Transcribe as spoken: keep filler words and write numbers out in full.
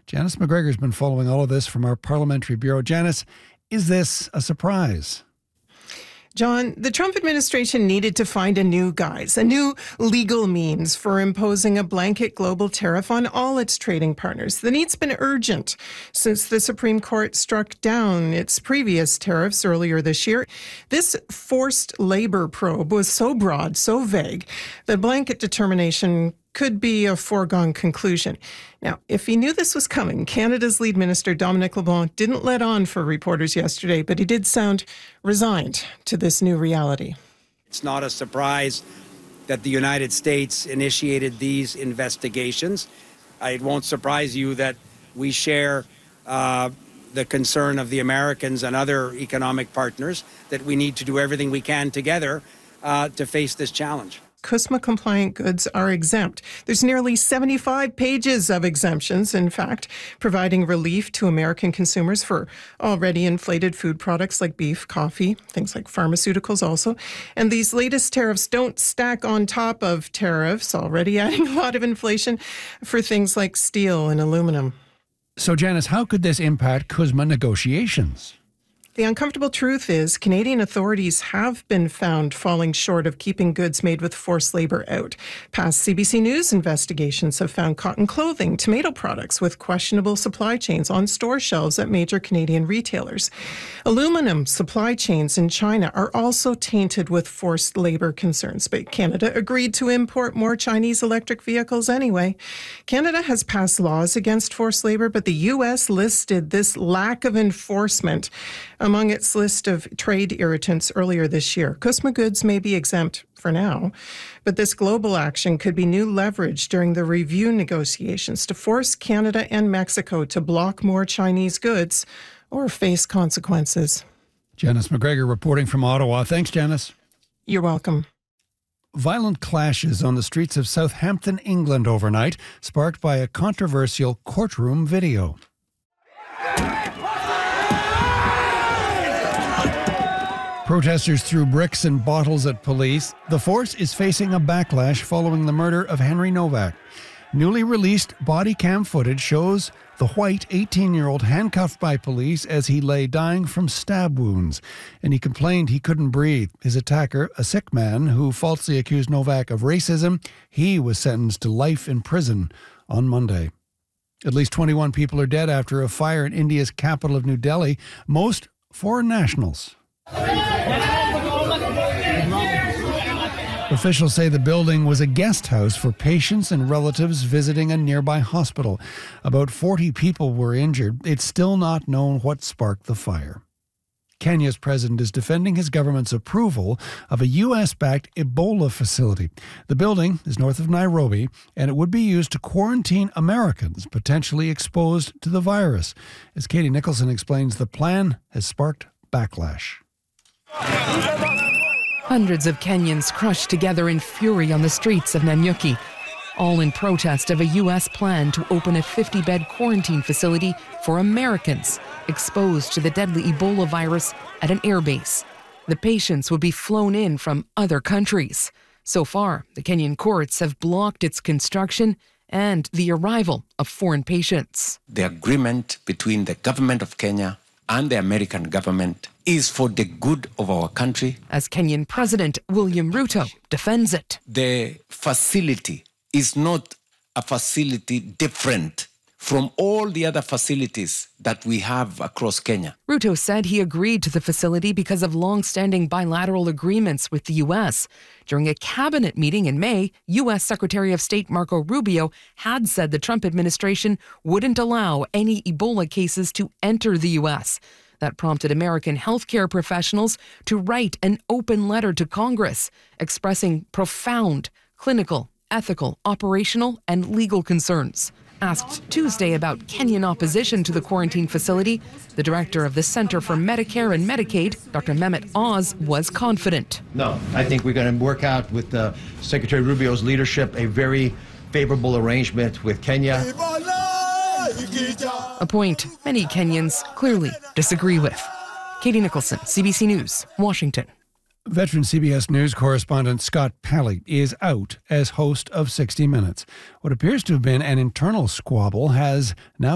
Janice McGregor's been following all of this from our Parliamentary Bureau. Janice, is this a surprise? John, the Trump administration needed to find a new guise, a new legal means for imposing a blanket global tariff on all its trading partners. The need's been urgent since the Supreme Court struck down its previous tariffs earlier this year. This forced labor probe was so broad, so vague, that blanket determination could be a foregone conclusion. Now, if he knew this was coming, Canada's lead minister, Dominic LeBlanc, didn't let on for reporters yesterday, but he did sound resigned to this new reality. It's not a surprise that the United States initiated these investigations. It won't surprise you that we share uh, the concern of the Americans and other economic partners that we need to do everything we can together uh, to face this challenge. C U S M A-compliant goods are exempt. There's nearly seventy-five pages of exemptions, in fact, providing relief to American consumers for already inflated food products like beef, coffee, things like pharmaceuticals also. And these latest tariffs don't stack on top of tariffs, already adding a lot of inflation for things like steel and aluminum. So, Janice, how could this impact C U S M A negotiations? The uncomfortable truth is Canadian authorities have been found falling short of keeping goods made with forced labor out. Past C B C News investigations have found cotton clothing, tomato products with questionable supply chains on store shelves at major Canadian retailers. Aluminum supply chains in China are also tainted with forced labor concerns, but Canada agreed to import more Chinese electric vehicles anyway. Canada has passed laws against forced labor, but the U S listed this lack of enforcement among its list of trade irritants earlier this year. C U S M A goods may be exempt for now, but this global action could be new leverage during the review negotiations to force Canada and Mexico to block more Chinese goods or face consequences. Janice McGregor reporting from Ottawa. Thanks, Janice. You're welcome. Violent clashes on the streets of Southampton, England overnight, sparked by a controversial courtroom video. Protesters threw bricks and bottles at police. The force is facing a backlash following the murder of Henry Novak. Newly released body cam footage shows the white eighteen-year-old handcuffed by police as he lay dying from stab wounds, and he complained he couldn't breathe. His attacker, a sick man who falsely accused Novak of racism, he was sentenced to life in prison on Monday. At least twenty-one people are dead after a fire in India's capital of New Delhi, most foreign nationals. Officials say the building was a guest house for patients and relatives visiting a nearby hospital. About forty people were injured. It's still not known what sparked the fire. Kenya's president is defending his government's approval of a U S-backed Ebola facility. The building is north of Nairobi, and it would be used to quarantine Americans potentially exposed to the virus. As Katie Nicholson explains, the plan has sparked backlash. Hundreds of Kenyans crushed together in fury on the streets of Nanyuki, all in protest of a U S plan to open a fifty-bed quarantine facility for Americans exposed to the deadly Ebola virus at an airbase. The patients would be flown in from other countries. So far, the Kenyan courts have blocked its construction and the arrival of foreign patients. The agreement between the government of Kenya and the American government is for the good of our country. As Kenyan President William Ruto defends it. The facility is not a facility different from all the other facilities that we have across Kenya. Ruto said he agreed to the facility because of long-standing bilateral agreements with the U S. During a cabinet meeting in May, U S Secretary of State Marco Rubio had said the Trump administration wouldn't allow any Ebola cases to enter the U S. That prompted American healthcare professionals to write an open letter to Congress expressing profound clinical, ethical, operational, and legal concerns. Asked Tuesday about Kenyan opposition to the quarantine facility, the director of the Center for Medicare and Medicaid, Doctor Mehmet Oz, was confident. No, I think we're going to work out with uh, Secretary Rubio's leadership a very favorable arrangement with Kenya. A point many Kenyans clearly disagree with. Katie Nicholson, C B C News, Washington. Veteran C B S News correspondent Scott Pelley is out as host of sixty minutes. What appears to have been an internal squabble has now